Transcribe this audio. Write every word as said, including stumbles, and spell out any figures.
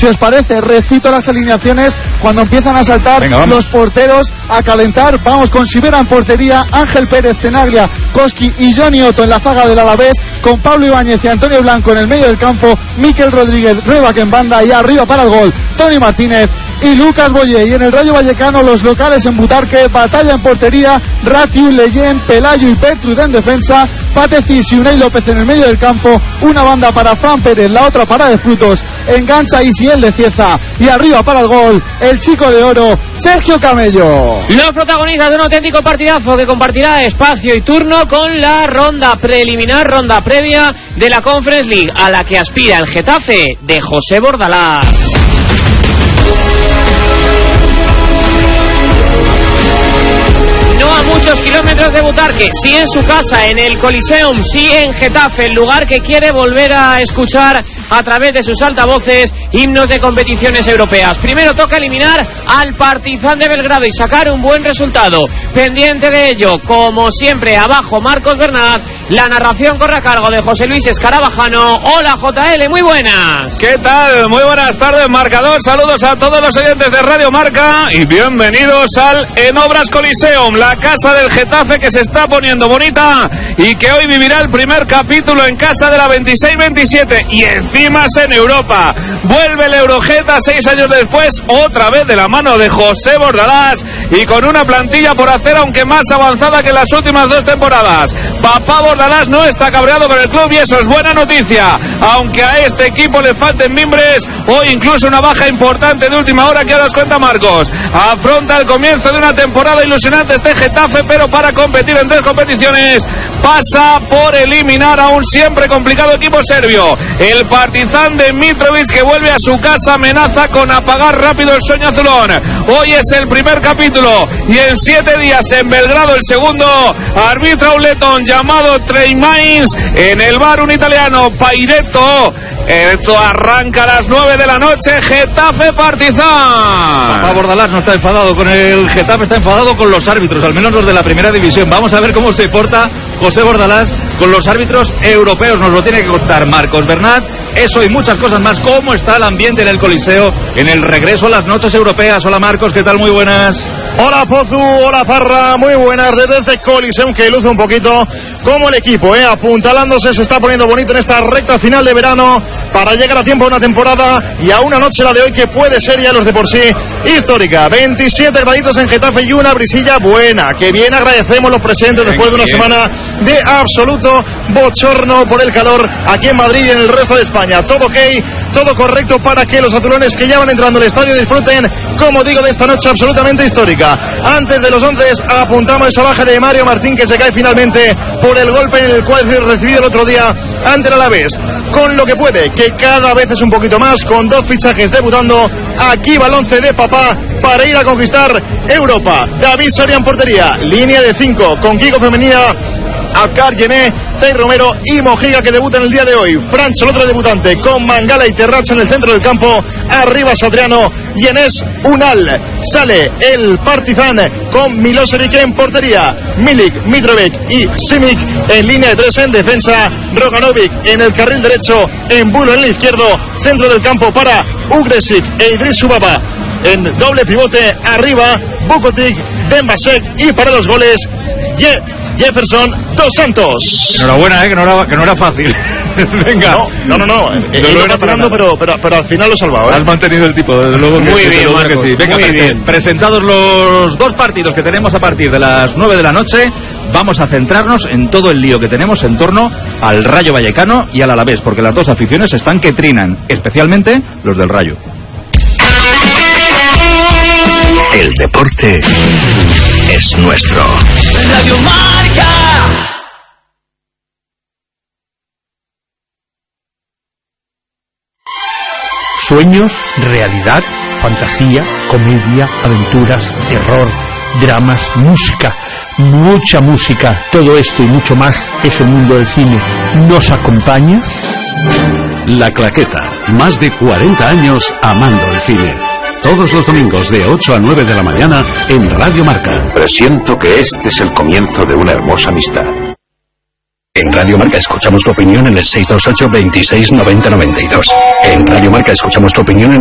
Si os parece, recito las alineaciones cuando empiezan a saltar Venga, los porteros a calentar. Vamos con Sivera en portería, Ángel Pérez, Tenaglia, Koski y Johnny Otto en la zaga del Alavés, con Pablo Ibáñez y Antonio Blanco en el medio del campo, Miquel Rodríguez, Ruebac en banda y arriba para el gol Toni Martínez y Lucas Boye. Y en el Rayo Vallecano, los locales en Butarque, Batalla en portería, Ratiu, Leyen, Pelayo y Pertrud en defensa, Patecis y Unai López en el medio del campo, una banda para Fran Pérez, la otra para De Frutos, engancha Isiel de Cieza y arriba para el gol el chico de oro, Sergio Camello. Los protagonistas de un auténtico partidazo que compartirá espacio y turno con la ronda preliminar, ronda previa de la Conference League, a la que aspira el Getafe de José Bordalás. No a muchos kilómetros de Butarque, sí en su casa, en el Coliseum, sí en Getafe, el lugar que quiere volver a escuchar a través de sus altavoces himnos de competiciones europeas. Primero toca eliminar al Partizan de Belgrado y sacar un buen resultado. Pendiente de ello, como siempre, abajo Marcos Bernat. La narración corre a cargo de José Luis Escarabajano. Hola J L, muy buenas. ¿Qué tal? Muy buenas tardes, marcador. Saludos a todos los oyentes de Radio Marca y bienvenidos al En Obras Coliseum, la casa del Getafe que se está poniendo bonita y que hoy vivirá el primer capítulo en casa de la veintiséis veintisiete y encima en Europa. Vuelve el Eurogeta seis años después, otra vez de la mano de José Bordalás y con una plantilla por hacer, aunque más avanzada que en las últimas dos temporadas. Papá Bordalás no está cabreado con el club y eso es buena noticia, aunque a este equipo le falten mimbres, hoy incluso una baja importante de última hora que ahora os cuenta Marcos. Afronta el comienzo de una temporada ilusionante este Getafe, pero para competir en tres competiciones pasa por eliminar a un siempre complicado equipo serbio. El Partizan de Mitrovic, que vuelve a su casa, amenaza con apagar rápido el sueño azulón. Hoy es el primer capítulo y en siete días en Belgrado el segundo. Arbitra un letón llamado Trey Mains, en el bar un italiano, Pairetto. Esto arranca a las nueve de la noche, Getafe Partizan. Papá Bordalás no está enfadado con el Getafe, está enfadado con los árbitros, al menos los de la primera división. Vamos a ver cómo se porta José Bordalás con los árbitros europeos. Nos lo tiene que contar Marcos Bernat. Eso y muchas cosas más. ¿Cómo está el ambiente en el Coliseo en el regreso a las noches europeas? Hola Marcos, ¿qué tal? Muy buenas. Hola Pozu, hola Parra, muy buenas desde este Coliseum que luce un poquito como el equipo, eh, apuntalándose, se está poniendo bonito en esta recta final de verano para llegar a tiempo a una temporada y a una noche, la de hoy, que puede ser ya los de por sí histórica. veintisiete graditos en Getafe y una brisilla buena, que bien agradecemos los presentes después de una semana de absoluto bochorno por el calor aquí en Madrid y en el resto de España. Todo ok, todo correcto para que los azulones que ya van entrando al estadio disfruten, como digo, de esta noche absolutamente histórica. Antes de los once apuntamos esa baja de Mario Martín, que se cae finalmente por el golpe en el cual recibido el otro día ante el Alavés, con lo que puede, que cada vez es un poquito más, con dos fichajes debutando. Aquí va el once de papá para ir a conquistar Europa. David Soria en portería, línea de cinco con Kiko Femenina, Abkar, Yené, Zey Romero y Mojiga, que debuta en el día de hoy. Francho, el otro debutante, con Mangala y Terracha en el centro del campo. Arriba Satriano y Enes Unal. Sale el Partizan con Milosevic en portería, Milik, Mitrovic y Simic en línea de tres en defensa. Roganovic en el carril derecho, Embulo en el izquierdo. Centro del campo para Ugresic e Idris Subaba en doble pivote. Arriba Bukotic, Dembasek y para los goles Ye Jefferson dos Santos. Enhorabuena, eh, que no era, que no era fácil. Venga. No, no, no, no. He no ido patinando, pero, pero, pero al final lo he salvado, ¿eh? Has mantenido el tipo, desde luego. Que muy sí, bien, luego Marcos, que sí. Venga, muy presen- bien. presentados los dos partidos que tenemos a partir de las nueve de la noche, vamos a centrarnos en todo el lío que tenemos en torno al Rayo Vallecano y al Alavés, porque las dos aficiones están que trinan, especialmente los del Rayo. El deporte es nuestro. Radio Marca. Sueños, realidad, fantasía, comedia, aventuras, terror, dramas, música, mucha música. Todo esto y mucho más es el mundo del cine. ¿Nos acompañas? La Claqueta, más de cuarenta años amando el cine. Todos los domingos de ocho a nueve de la mañana en Radio Marca. Presiento que este es el comienzo de una hermosa amistad. En Radio Marca escuchamos tu opinión en el seis dos ocho, veintiséis, noventa, noventa y dos. En Radio Marca escuchamos tu opinión en